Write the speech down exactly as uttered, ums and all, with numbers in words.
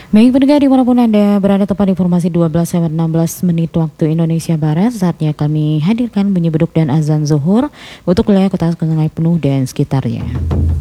Baik pendengar dimanapun Anda berada, tepat informasi dua belas lewat enam belas menit waktu Indonesia Barat. Saatnya kami hadirkan bunyi beduk dan azan zuhur untuk wilayah Kota Sungai Penuh dan sekitarnya.